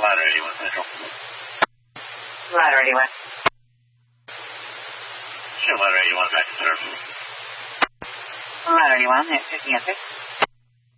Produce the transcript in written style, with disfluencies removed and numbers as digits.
Ladder 81 Central. Ladder 81. Sure, Ladder 81 back to serve. Ladder 81, it's 50 and 6.